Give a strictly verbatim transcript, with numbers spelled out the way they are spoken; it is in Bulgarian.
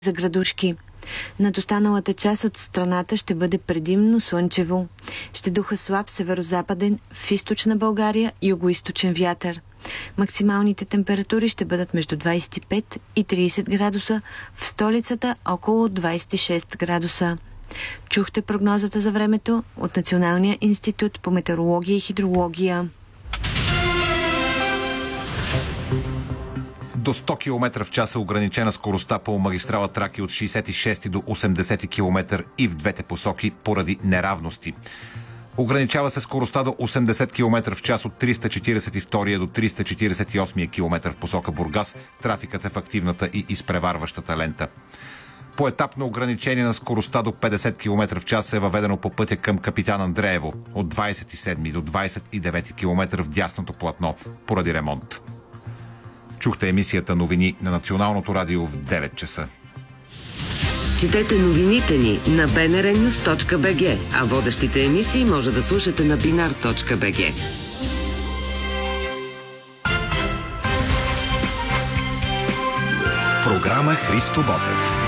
за градушки. Над останалата част от страната ще бъде предимно слънчево. Ще духа слаб северо-западен, в източна България югоизточен вятър. Максималните температури ще бъдат между двадесет и пет и тридесет градуса, в столицата около двадесет и шест градуса. Чухте прогнозата за времето от Националния институт по метеорология и хидрология. До сто километра в час е ограничена скоростта по магистрала Тракия от шейсет и шести до осемдесети километър и в двете посоки поради неравности. Ограничава се скоростта до осемдесет километра в час от триста четиридесет и втори до триста четиридесет и осми километър в посока Бургас. Трафикът е в активната и изпреварващата лента. Поетапно ограничение на скоростта до петдесет километра в час е въведено по пътя към Капитан Андреево от двадесет и седми до двадесет и девети километър в дясното платно поради ремонт. Чухте емисията новини на Националното радио в девет часа. Четете новините ни на би ен ар нюз точка би джи, а водещите емисии може да слушате на бинар точка би джи. Програма Христо Ботев.